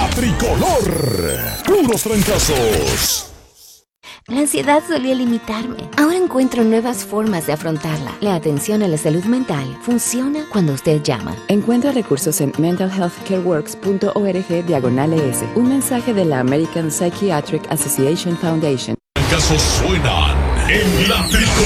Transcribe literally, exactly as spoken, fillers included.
La Tricolor. Puros trancazos. La ansiedad solía limitarme. Ahora encuentro nuevas formas de afrontarla. La atención a la salud mental funciona cuando usted llama. Encuentra recursos en mental health care works punto org diagonal es. Un mensaje de la American Psychiatric Association Foundation. Casos suenan en La Tricolor.